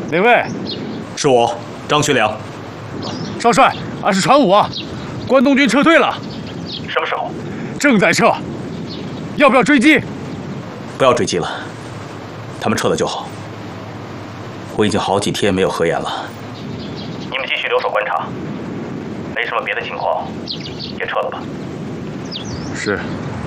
哪位？ 是我，张学良。 少帅，俺是传武啊，关东军撤退了。 什么时候？ 正在撤。要不要追击？ 不要追击了，他们撤了就好。我已经好几天没有合眼了。你们继续留守观察，没什么别的情况，也撤了吧。 是。